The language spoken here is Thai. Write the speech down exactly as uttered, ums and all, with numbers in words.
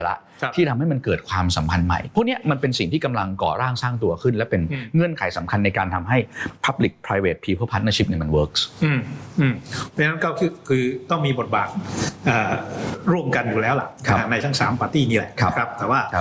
ละที่ทำให้มันเกิดความสัมพันธ์ใหม่พวกนี้มันเป็นสิ่งที่กำลังก่อร่างสร้างตัวขึ้นและเป็นเงื่อนไขสำคัญในการทำให้ public private people partnership เนี่ยมัน works อืมอืมเพราะฉะนั้นก็คือคือต้องมีบทบาทร่วมกันอยู่แล้วล่ะในทั้งสามปาร์ตี้นี่แหละครับแต่ว่า